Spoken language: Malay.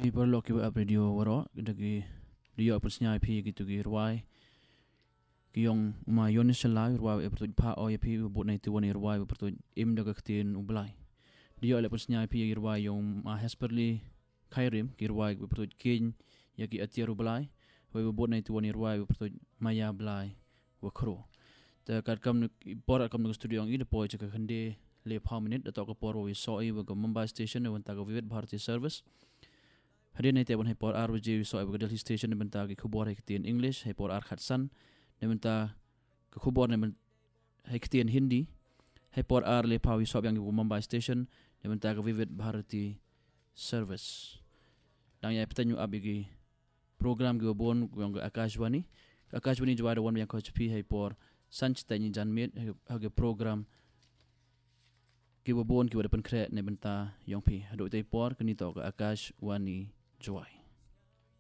Perlu ki up radio waro dagi dia persnya ip gitu gi ruai ki yong ma yonis la ruai pertu pa o ip bot na itu wani ruai pertu im daga ktin ublai dia le persnya ip ruai yong ma hasperli khairim ki ruai pertu kin ya ki atia ublai we bot na itu wani ruai pertu maya blai wa khro ta kar kam por kam no studio ngi de poi chaka khande le pa minute da to ko por we so I wa Mumbai station ne wanta go vivid bharati service Hari ni tiap hari por RJ so I Delhi station ni benta ki khubor hai ktin English hai por ar khatsan ni benta ki khubor ni hai ktin Hindi hai por ar le pawi so yang ki Mumbai station ni benta ki vivid bharati service dang ya petanyu abigi program ki bon yang Akashwani jwa da wan yang ko chpi hai por sanch tani janmet ha program ki bon ki wada pen kre ni benta yong pi do te por kini to Akashwani joy